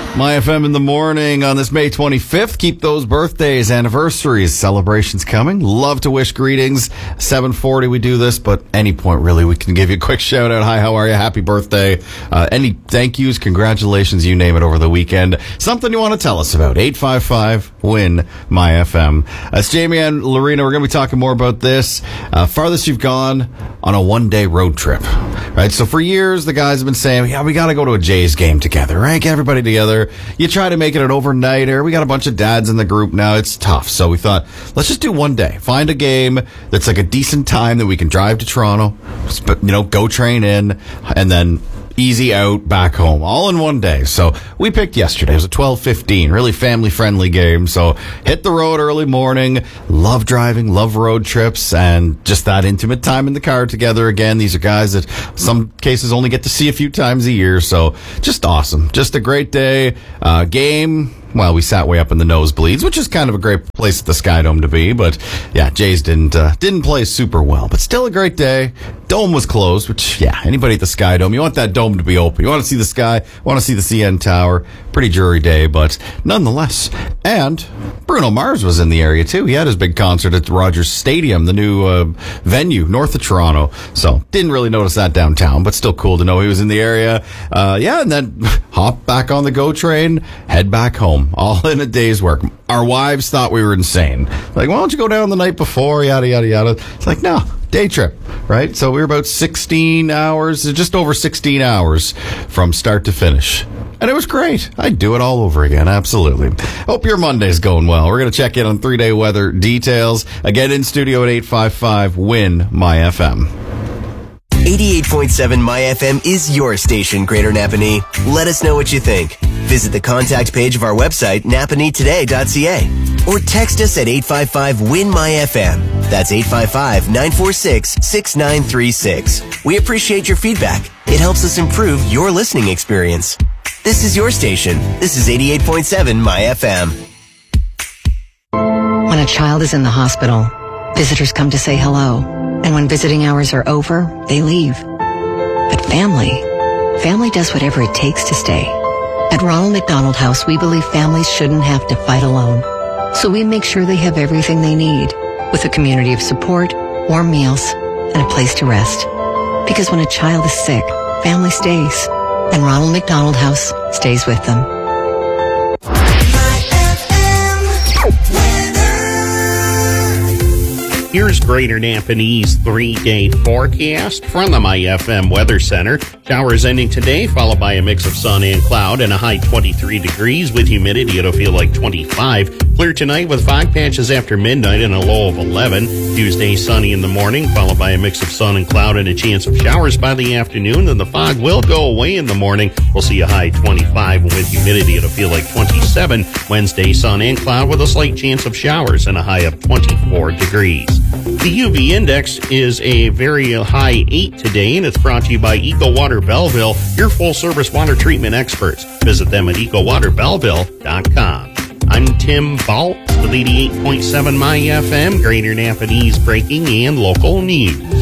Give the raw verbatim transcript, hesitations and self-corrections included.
My F M in the morning on this May twenty-fifth. Keep those birthdays, anniversaries, celebrations coming. Love to wish greetings. seven forty we do this, but any point really we can give you a quick shout out. Hi, how are you? Happy birthday. Uh, any thank yous, congratulations, you name it over the weekend. Something you want to tell us about. eight five five, W I N, My F M. Uh, it's Jamie and Lorena. We're going to be talking more about this. Uh, farthest you've gone on a one-day road trip. Right, so for years the guys have been saying, yeah, we got to go to a Jays game together, right? Get everybody together. You try to make it an overnighter. We got a bunch of dads in the group now. It's tough. So we thought, let's just do one day. Find a game that's like a decent time that we can drive to Toronto, you know, go train in, and then easy out back home, all in one day. So we picked yesterday. It was a twelve fifteen, really family-friendly game. So hit the road early morning. Love driving, love road trips, and just that intimate time in the car together again. These are guys that some cases only get to see a few times a year. So just awesome. Just a great day. Uh, game. Well, we sat way up in the nosebleeds, which is kind of a great place at the Sky Dome to be. But yeah, Jays didn't uh, didn't play super well, but still a great day. Dome was closed, which yeah, anybody at the Sky Dome, you want that dome to be open. You want to see the sky, want to see the C N Tower. Pretty dreary day, but nonetheless. And Bruno Mars was in the area too. He had his big concert at the Rogers Stadium, the new uh, venue north of Toronto. So didn't really notice that downtown, but still cool to know he was in the area. Uh, yeah, and then hop back on the GO train, head back home. All in a day's work. Our wives thought we were insane. Like, why don't you go down the night before? Yada, yada, yada. It's like, no, day trip, right? So we were about sixteen hours, just over sixteen hours from start to finish. And it was great. I'd do it all over again. Absolutely. Hope your Monday's going well. We're going to check in on three-day weather details. Again, in studio at eight five five, W I N, My F M. eighty-eight point seven My F M is your station, Greater Napanee. Let us know what you think. Visit the contact page of our website, napanee today dot c a, or text us at eight five five, W I N, My F M. That's eight five five, nine four six, six nine three six. We appreciate your feedback. It helps us improve your listening experience. This is your station. This is eighty-eight point seven My F M. When a child is in the hospital, visitors come to say hello. And when visiting hours are over, they leave. But family, family does whatever it takes to stay. At Ronald McDonald House, we believe families shouldn't have to fight alone. So we make sure they have everything they need, with a community of support, warm meals, and a place to rest. Because when a child is sick, family stays. And Ronald McDonald House stays with them. Here's Greater Napanee's three-day forecast from the My F M Weather Center. Showers ending today, followed by a mix of sun and cloud and a high twenty-three degrees with humidity. It'll feel like twenty-five. Clear tonight with fog patches after midnight and a low of eleven. Tuesday, sunny in the morning, followed by a mix of sun and cloud and a chance of showers by the afternoon. Then the fog will go away in the morning. We'll see a high twenty-five with humidity. It'll feel like twenty-seven. Wednesday, sun and cloud with a slight chance of showers and a high of twenty-four degrees. The U V index is a very high eight today, and it's brought to you by Eco Water Belleville, your full-service water treatment experts. Visit them at eco water belleville dot com. I'm Tim Balt with eighty-eight point seven My F M, Greater Napanee's breaking and local news.